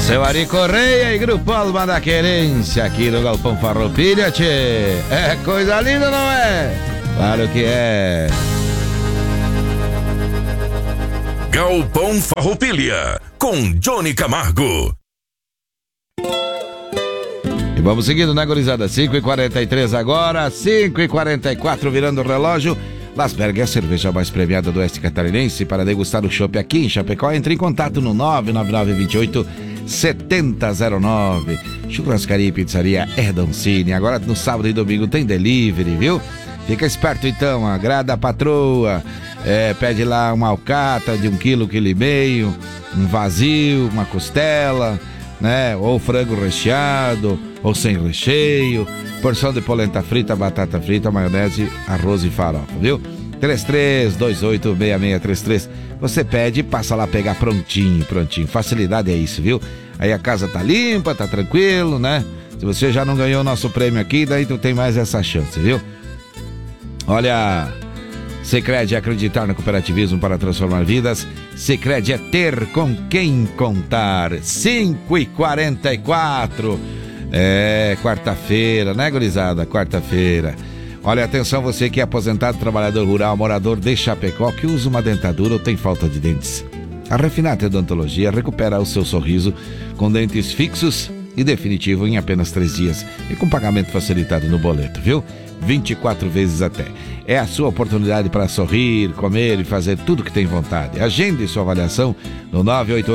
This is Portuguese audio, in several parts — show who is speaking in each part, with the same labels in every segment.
Speaker 1: Seu Ari Correia e Grupo Alma da Querência aqui no Galpão Farroupilha, tchê. É coisa linda, não é? Claro que é.
Speaker 2: Galpão Farroupilha, com Johnny Camargo.
Speaker 1: E vamos seguindo, né, gurizada? 5h43 agora, 5h44 virando o relógio. Lasberg é a cerveja mais premiada do Oeste Catarinense. Para degustar o chopp aqui em Chapecó, entre em contato no 99928-7009. Churrascaria e pizzaria Erdoncini. Agora no sábado e domingo tem delivery, viu? Fica esperto então, agrada a patroa. Pede lá uma alcatra de 1,5 kg, um vazio, uma costela, né? Ou frango recheado, ou sem recheio. Porção de polenta frita, batata frita, maionese, arroz e farofa, viu? 33286633. Você pede e passa lá pegar prontinho. Facilidade é isso, viu? Aí a casa tá limpa, tá tranquilo, né? Se você já não ganhou o nosso prêmio aqui, daí tu tem mais essa chance, viu? Olha, Sicredi é acreditar no cooperativismo para transformar vidas. Sicredi é ter com quem contar. 5h44. Quarta-feira, né, gurizada? Quarta-feira. Olha, atenção, você que é aposentado, trabalhador rural, morador de Chapecó, que usa uma dentadura ou tem falta de dentes. A Refinate Odontologia recupera o seu sorriso com dentes fixos e definitivo em apenas 3 dias e com pagamento facilitado no boleto, viu? 24 vezes até. É a sua oportunidade para sorrir, comer e fazer tudo que tem vontade. Agende sua avaliação no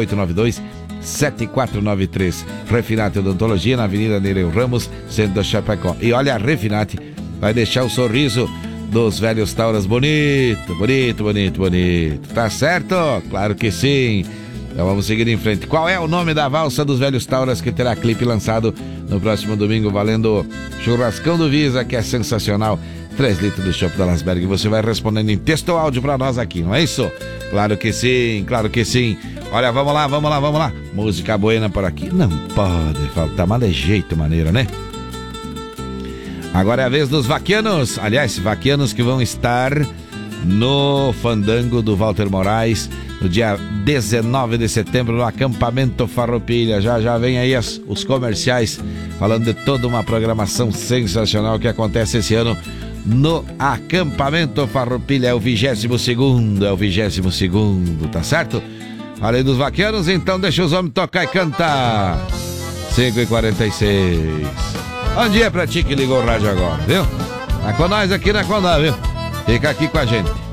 Speaker 1: 98892-7493. Refinate Odontologia, na Avenida Nereu Ramos, centro da Chapecó. E olha, a Refinate vai deixar o sorriso dos velhos tauras bonito. Tá certo? Claro que sim. Então vamos seguir em frente. Qual é o nome da valsa dos velhos tauras, que terá clipe lançado no próximo domingo, valendo churrascão do Visa, que é sensacional, 3 litros do chopp da Lasberg. Você vai respondendo em texto ou áudio pra nós aqui, não é isso? Claro que sim. Olha, vamos lá. Música buena por aqui, não pode faltar, mas de jeito maneira, né? Agora é a vez dos vaquianos. Aliás, vaquianos que vão estar no Fandango do Walter Moraes no dia 19 de setembro no acampamento Farroupilha. Já vem aí os comerciais falando de toda uma programação sensacional que acontece esse ano no acampamento Farroupilha. É o 22º, tá certo? Além dos vaqueiros, então deixa os homens tocar e cantar. 5h46. Bom dia pra ti que ligou o rádio agora, viu? Tá com nós aqui na Condá, viu? Fica aqui com a gente.